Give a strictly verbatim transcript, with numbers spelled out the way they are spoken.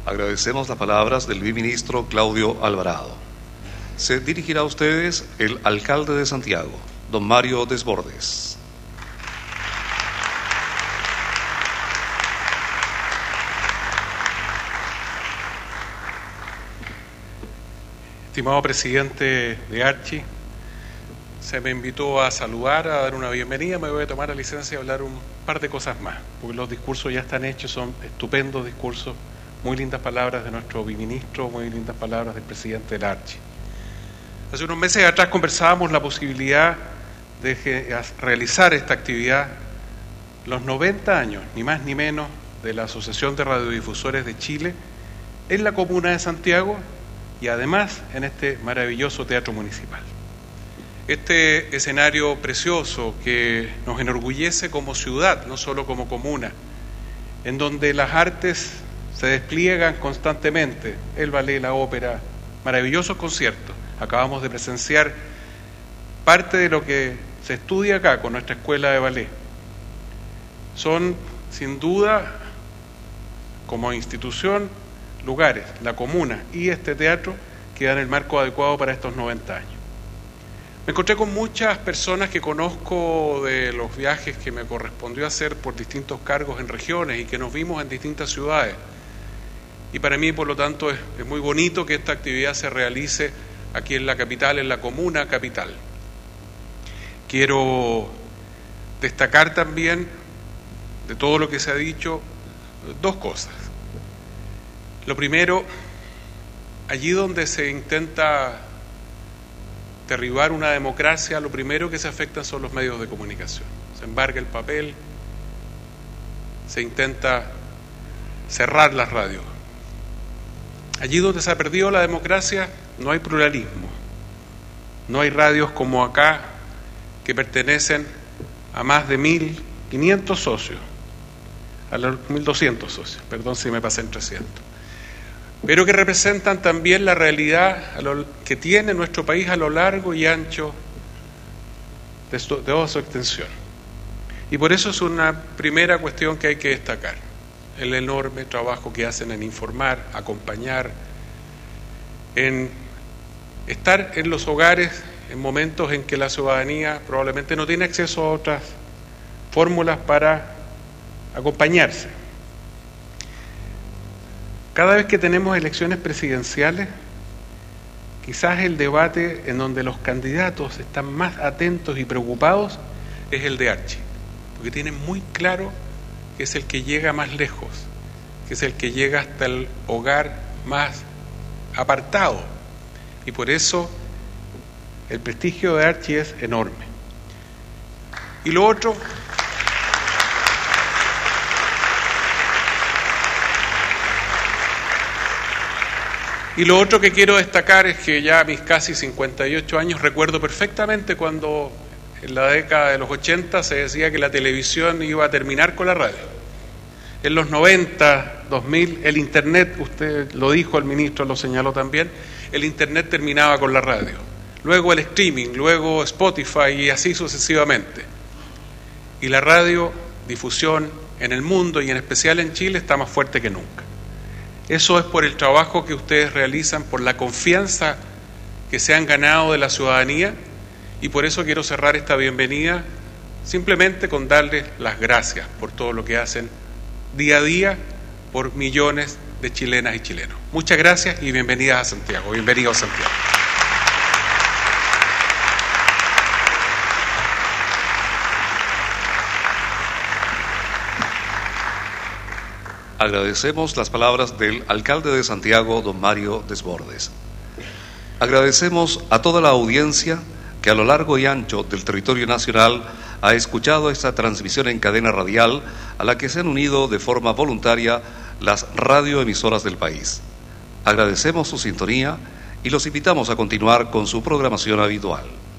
Agradecemos las palabras del viceministro Claudio Alvarado. Se dirigirá a ustedes el alcalde de Santiago, don Mario Desbordes. Estimado presidente de Archi, se me invitó a saludar, a dar una bienvenida. Me voy a tomar la licencia de hablar un par de cosas más, porque los discursos ya están hechos, son estupendos discursos, muy lindas palabras de nuestro viceministro, muy lindas palabras del presidente del Archi. Hace unos meses atrás conversábamos la posibilidad de realizar esta actividad, los noventa años, ni más ni menos, de la Asociación de Radiodifusores de Chile, en la comuna de Santiago, y además en este maravilloso teatro municipal. Este escenario precioso que nos enorgullece como ciudad, no solo como comuna, en donde las artes se despliegan constantemente, el ballet, la ópera, maravillosos conciertos. Acabamos de presenciar parte de lo que se estudia acá con nuestra escuela de ballet. Son, sin duda, como institución, lugares, la comuna y este teatro que dan el marco adecuado para estos noventa años. Me encontré con muchas personas que conozco de los viajes que me correspondió hacer por distintos cargos en regiones y que nos vimos en distintas ciudades. Y para mí, por lo tanto, es, es muy bonito que esta actividad se realice aquí en la capital, en la comuna capital. Quiero destacar también, de todo lo que se ha dicho, dos cosas. Lo primero, allí donde se intenta derribar una democracia, lo primero que se afecta son los medios de comunicación. Se embarga el papel, se intenta cerrar las radios. Allí donde se ha perdido la democracia no hay pluralismo, no hay radios como acá que pertenecen a más de mil quinientos socios, a los mil doscientos socios, perdón si me pasé en trescientos. Pero que representan también la realidad que tiene nuestro país a lo largo y ancho de, su, de toda su extensión. Y por eso es una primera cuestión que hay que destacar, el enorme trabajo que hacen en informar, acompañar, en estar en los hogares en momentos en que la ciudadanía probablemente no tiene acceso a otras fórmulas para acompañarse. Cada vez que tenemos elecciones presidenciales, quizás el debate en donde los candidatos están más atentos y preocupados es el de Archi, porque tienen muy claro que es el que llega más lejos, que es el que llega hasta el hogar más apartado, y por eso el prestigio de Archi es enorme. Y lo otro... Y lo otro que quiero destacar es que ya a mis casi cincuenta y ocho años recuerdo perfectamente cuando en la década de los ochenta se decía que la televisión iba a terminar con la radio. En los noventa, dos mil, el Internet, usted lo dijo, el ministro lo señaló también, el Internet terminaba con la radio. Luego el streaming, luego Spotify y así sucesivamente. Y la radiodifusión en el mundo y en especial en Chile está más fuerte que nunca. Eso es por el trabajo que ustedes realizan, por la confianza que se han ganado de la ciudadanía, y por eso quiero cerrar esta bienvenida simplemente con darles las gracias por todo lo que hacen día a día por millones de chilenas y chilenos. Muchas gracias y bienvenidas a Santiago. Bienvenidos a Santiago. Agradecemos las palabras del alcalde de Santiago, don Mario Desbordes. Agradecemos a toda la audiencia que a lo largo y ancho del territorio nacional ha escuchado esta transmisión en cadena radial a la que se han unido de forma voluntaria las radioemisoras del país. Agradecemos su sintonía y los invitamos a continuar con su programación habitual.